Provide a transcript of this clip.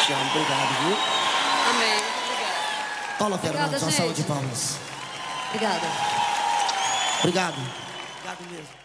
Te amo, obrigado, viu? Amém. Obrigada. Paula Fernandes, uma gente. salva de palmas. Obrigada. Obrigado. Obrigado mesmo.